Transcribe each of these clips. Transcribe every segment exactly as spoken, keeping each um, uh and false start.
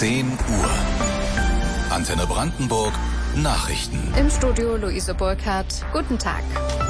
zehn Uhr. Antenne Brandenburg, Nachrichten. Im Studio Luise Burkhardt. Guten Tag.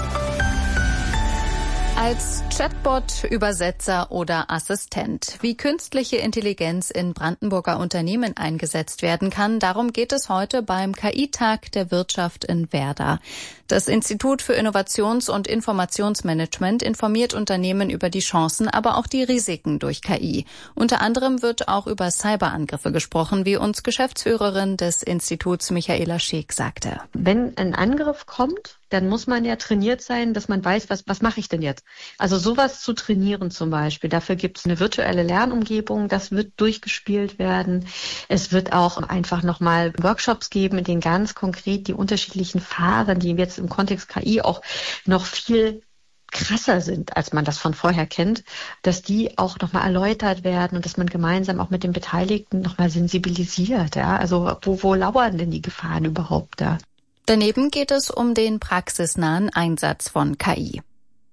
Als Chatbot, Übersetzer oder Assistent. Wie künstliche Intelligenz in Brandenburger Unternehmen eingesetzt werden kann, darum geht es heute beim K I-Tag der Wirtschaft in Werder. Das Institut für Innovations- und Informationsmanagement informiert Unternehmen über die Chancen, aber auch die Risiken durch K I. Unter anderem wird auch über Cyberangriffe gesprochen, wie uns Geschäftsführerin des Instituts Michaela Scheek sagte. Wenn ein Angriff kommt, dann muss man ja trainiert sein, dass man weiß, was, was mache ich denn jetzt? Also sowas zu trainieren zum Beispiel. Dafür gibt es eine virtuelle Lernumgebung, das wird durchgespielt werden. Es wird auch einfach nochmal Workshops geben, in denen ganz konkret die unterschiedlichen Phasen, die jetzt im Kontext K I auch noch viel krasser sind, als man das von vorher kennt, dass die auch nochmal erläutert werden und dass man gemeinsam auch mit den Beteiligten nochmal sensibilisiert. Ja? Also wo, wo lauern denn die Gefahren überhaupt da? Daneben geht es um den praxisnahen Einsatz von K I.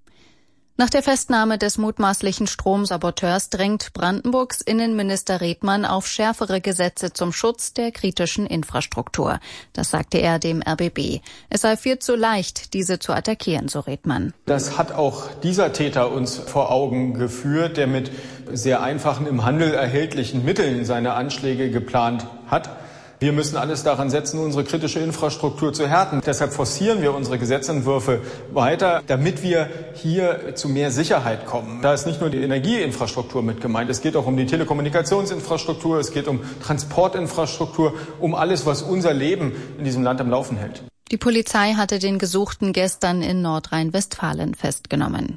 Nach der Festnahme des mutmaßlichen Stromsaboteurs drängt Brandenburgs Innenminister Redmann auf schärfere Gesetze zum Schutz der kritischen Infrastruktur. Das sagte er dem R B B. Es sei viel zu leicht, diese zu attackieren, so Redmann. Das hat auch dieser Täter uns vor Augen geführt, der mit sehr einfachen, im Handel erhältlichen Mitteln seine Anschläge geplant hat. Wir müssen alles daran setzen, unsere kritische Infrastruktur zu härten. Deshalb forcieren wir unsere Gesetzentwürfe weiter, damit wir hier zu mehr Sicherheit kommen. Da ist nicht nur die Energieinfrastruktur mit gemeint, es geht auch um die Telekommunikationsinfrastruktur, es geht um Transportinfrastruktur, um alles, was unser Leben in diesem Land am Laufen hält. Die Polizei hatte den Gesuchten gestern in Nordrhein-Westfalen festgenommen.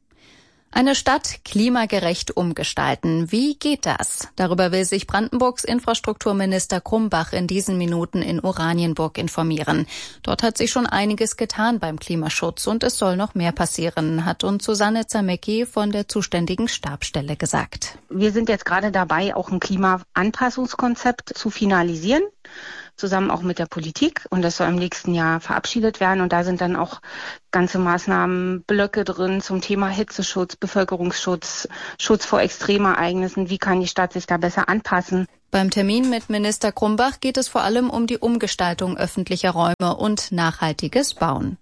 Eine Stadt klimagerecht umgestalten. Wie geht das? Darüber will sich Brandenburgs Infrastrukturminister Krumbach in diesen Minuten in Oranienburg informieren. Dort hat sich schon einiges getan beim Klimaschutz und es soll noch mehr passieren, hat uns Susanne Zamecki von der zuständigen Stabsstelle gesagt. Wir sind jetzt gerade dabei, auch ein Klimaanpassungskonzept zu finalisieren, zusammen auch mit der Politik, und das soll im nächsten Jahr verabschiedet werden, und da sind dann auch ganze Maßnahmenblöcke drin zum Thema Hitzeschutz, Bevölkerungsschutz, Schutz vor Extremereignissen, wie kann die Stadt sich da besser anpassen. Beim Termin mit Minister Krumbach geht es vor allem um die Umgestaltung öffentlicher Räume und nachhaltiges Bauen.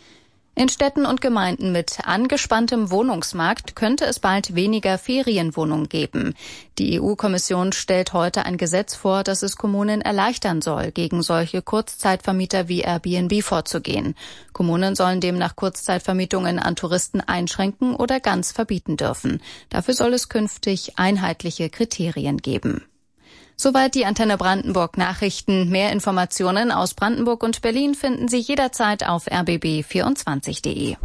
In Städten und Gemeinden mit angespanntem Wohnungsmarkt könnte es bald weniger Ferienwohnungen geben. Die E U-Kommission stellt heute ein Gesetz vor, das es Kommunen erleichtern soll, gegen solche Kurzzeitvermieter wie Airbnb vorzugehen. Kommunen sollen demnach Kurzzeitvermietungen an Touristen einschränken oder ganz verbieten dürfen. Dafür soll es künftig einheitliche Kriterien geben. Soweit die Antenne Brandenburg Nachrichten. Mehr Informationen aus Brandenburg und Berlin finden Sie jederzeit auf r b b vierundzwanzig punkt de.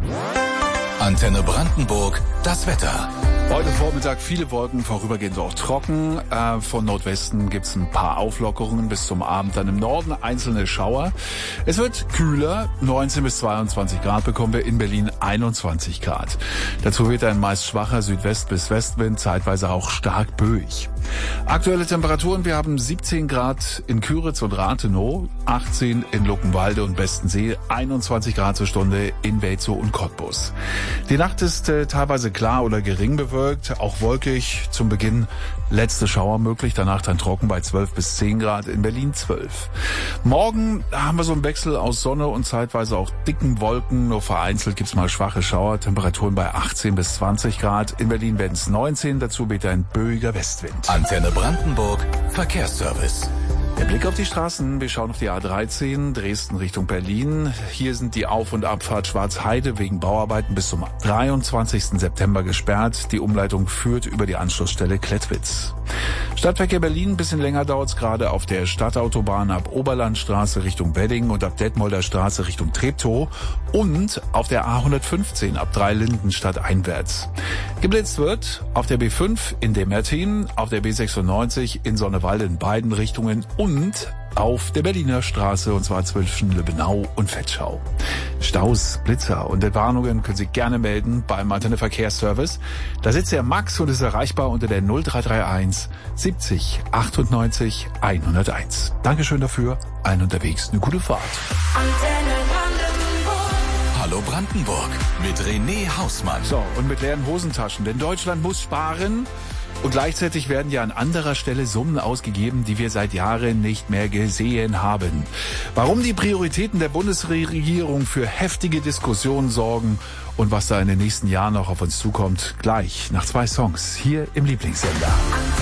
Antenne Brandenburg, das Wetter. Heute Vormittag viele Wolken, vorübergehend auch trocken. Äh, von Nordwesten gibt's ein paar Auflockerungen bis zum Abend. Dann im Norden einzelne Schauer. Es wird kühler, neunzehn bis zweiundzwanzig Grad bekommen wir, in Berlin einundzwanzig Grad. Dazu weht ein meist schwacher Südwest- bis Westwind, zeitweise auch stark böig. Aktuelle Temperaturen, wir haben siebzehn Grad in Küritz und Rathenow, achtzehn in Luckenwalde und Bestensee, einundzwanzig Grad zur Stunde in Welzow und Cottbus. Die Nacht ist äh, teilweise klar oder gering bewölkt, auch wolkig. Zum Beginn letzte Schauer möglich, danach dann trocken bei zwölf bis zehn Grad, in Berlin zwölf. Morgen haben wir so einen Wechsel aus Sonne und zeitweise auch dicken Wolken, nur vereinzelt gibt's mal schwache Schauer, Temperaturen bei achtzehn bis zwanzig Grad, in Berlin werden es neunzehn, dazu weht ein böiger Westwind. Antenne Brandenburg, Verkehrsservice. Der Blick auf die Straßen, wir schauen auf die A dreizehn, Dresden Richtung Berlin. Hier sind die Auf- und Abfahrt Schwarzheide wegen Bauarbeiten bis zum dreiundzwanzigsten September gesperrt. Die Umleitung führt über die Anschlussstelle Klettwitz. Stadtverkehr Berlin, ein bisschen länger dauert's gerade auf der Stadtautobahn ab Oberlandstraße Richtung Wedding und ab Detmolder Straße Richtung Treptow und auf der A hundertfünfzehn ab Dreilindenstadt einwärts. Geblitzt wird auf der B fünf in Demertin, auf der B sechsundneunzig in Sonnewalde in beiden Richtungen und auf der Berliner Straße, und zwar zwischen Lübbenau und Vetschau. Staus, Blitzer und Entwarnungen können Sie gerne melden beim Antenne Verkehrsservice. Da sitzt der Max und ist erreichbar unter der null drei drei eins siebzig achtundneunzig hunderteins. Dankeschön dafür, allen unterwegs eine gute Fahrt. Antenne Brandenburg. Hallo Brandenburg mit René Hausmann. So, und mit leeren Hosentaschen, denn Deutschland muss sparen. Und gleichzeitig werden ja an anderer Stelle Summen ausgegeben, die wir seit Jahren nicht mehr gesehen haben. Warum die Prioritäten der Bundesregierung für heftige Diskussionen sorgen und was da in den nächsten Jahren noch auf uns zukommt, gleich nach zwei Songs hier im Lieblingssender.